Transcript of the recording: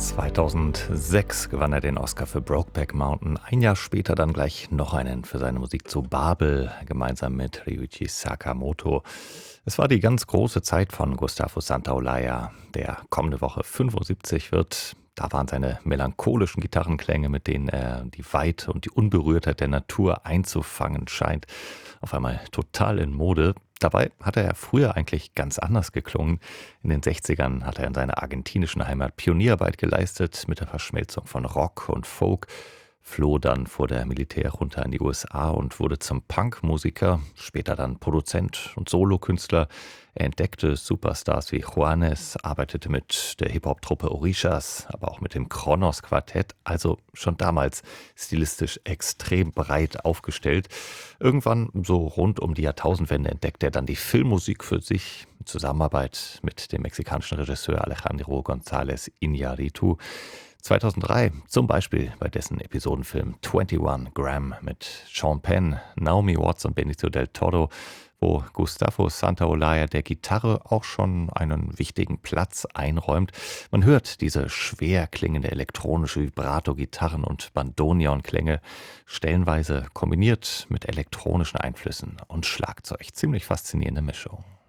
2006 gewann er den Oscar für Brokeback Mountain, ein Jahr später dann gleich noch einen für seine Musik zu Babel, gemeinsam mit Ryuichi Sakamoto. Es war die ganz große Zeit von Gustavo Santaolalla, der kommende Woche 75 wird. Da waren seine melancholischen Gitarrenklänge, mit denen er die Weite und die Unberührtheit der Natur einzufangen scheint, auf einmal total in Mode. Dabei hat er ja früher eigentlich ganz anders geklungen. In den 60ern hat er in seiner argentinischen Heimat Pionierarbeit geleistet mit der Verschmelzung von Rock und Folk, floh dann vor der Militärjunta in die USA und wurde zum Punkmusiker, später dann Produzent und Solokünstler. Er entdeckte Superstars wie Juanes, arbeitete mit der Hip-Hop-Truppe Orishas, aber auch mit dem Kronos Quartett, also schon damals stilistisch extrem breit aufgestellt. Irgendwann, so rund um die Jahrtausendwende, entdeckte er dann die Filmmusik für sich, in Zusammenarbeit mit dem mexikanischen Regisseur Alejandro González Iñárritu. 2003 zum Beispiel bei dessen Episodenfilm 21 Gram mit Sean Penn, Naomi Watts und Benicio del Toro, wo Gustavo Santaolalla der Gitarre auch schon einen wichtigen Platz einräumt. Man hört diese schwer klingende elektronische Vibrato-Gitarren- und Bandoneon-Klänge, stellenweise kombiniert mit elektronischen Einflüssen und Schlagzeug. Ziemlich faszinierende Mischung.